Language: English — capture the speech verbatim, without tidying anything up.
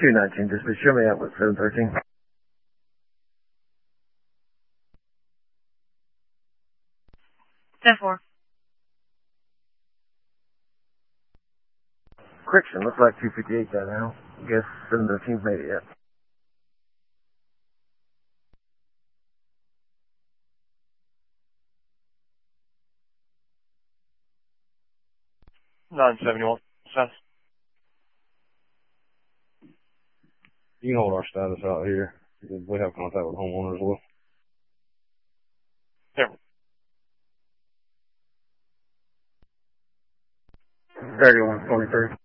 two nineteen, just show me out with seven thirteen. ten four. Correction, looks like two fifty-eight that now. Guess seven thirteen's made it yet. nine seventy-one. Status. You can hold our status out here. We have contact with homeowners as well. Yeah. thirty-one twenty-three.